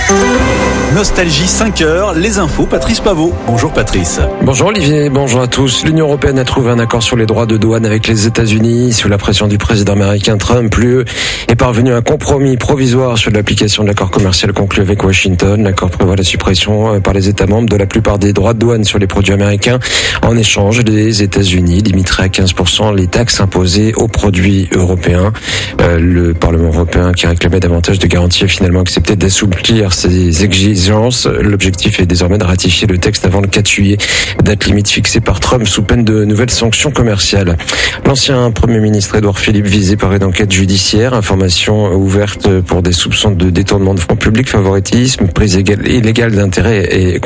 Nostalgie 5 heures, les infos, Patrice Paveau. Bonjour Patrice. Bonjour Olivier, bonjour à tous. L'Union européenne a trouvé un accord sur les droits de douane avec les États-Unis. Sous la pression du président américain Trump, l'UE est parvenu à un compromis provisoire sur l'application de l'accord commercial conclu avec Washington. L'accord prévoit la suppression par les États membres de la plupart des droits de douane sur les produits américains. En échange, les États-Unis limiteraient à 15% les taxes imposées aux produits européens. Le Parlement européen, qui réclamait davantage de garanties, a finalement accepté d'assouplir ses exigences. L'objectif est désormais de ratifier le texte avant le 4 juillet, date limite fixée par Trump sous peine de nouvelles sanctions commerciales. L'ancien Premier ministre Édouard Philippe visé par une enquête judiciaire, information ouverte pour des soupçons de détournement de fonds publics, favoritisme, prise illégale d'intérêt et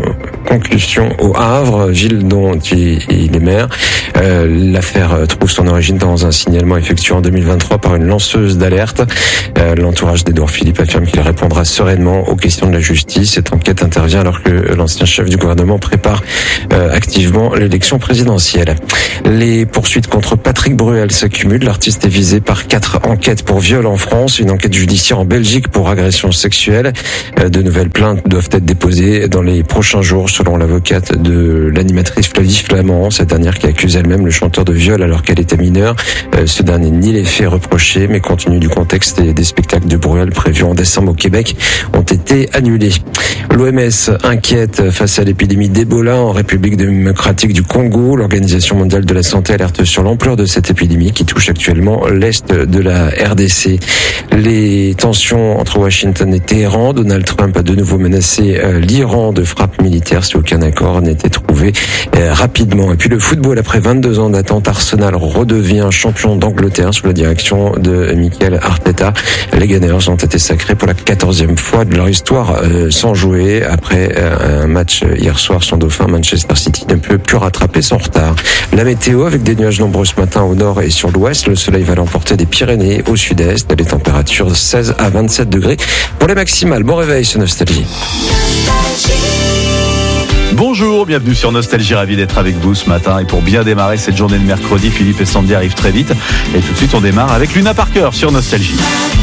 concussion au Havre, ville dont il est maire. L'affaire trouve son origine dans un signalement effectué en 2023 par une lanceuse d'alerte. L'entourage d'Édouard Philippe affirme qu'il répondra sereinement aux questions de la justice. Cette enquête intervient alors que l'ancien chef du gouvernement prépare activement l'élection présidentielle. Les poursuites contre Patrick Bruel s'accumulent. L'artiste est visé par 4 enquêtes pour viol en France, une enquête judiciaire en Belgique pour agression sexuelle. De nouvelles plaintes doivent être déposées dans les prochains jours, selon l'avocate de l'animatrice Flavie Flamand, cette dernière qui accuse elle-même le chanteur de viol alors qu'elle était mineure. Ce dernier nie les faits reprochés, mais compte tenu du contexte et des spectacles de Bruel prévus en décembre au Québec ont été annulés. L'OMS inquiète face à l'épidémie d'Ebola en République démocratique du Congo. L'Organisation mondiale de la santé alerte sur l'ampleur de cette épidémie qui touche actuellement l'est de la RDC. Les tensions entre Washington et Téhéran. Donald Trump a de nouveau menacé l'Iran de frappes militaires si aucun accord n'était trouvé rapidement. Et puis le football, après 22 ans d'attente, Arsenal redevient champion d'Angleterre sous la direction de Mikel Arteta. Les Gunners ont été sacrés pour la 14e fois de leur histoire sans jouer. Après un match hier soir, son dauphin Manchester City ne peut plus rattraper son retard. La météo, avec des nuages nombreux ce matin au nord et sur l'ouest. Le soleil va l'emporter des Pyrénées au sud-est. Les températures 16 à 27 degrés pour les maximales. Bon réveil sur Nostalgie. Bonjour, bienvenue sur Nostalgie, ravi d'être avec vous ce matin. Et pour bien démarrer cette journée de mercredi, Philippe et Sandy arrivent très vite. Et tout de suite, on démarre avec Luna Parker sur Nostalgie.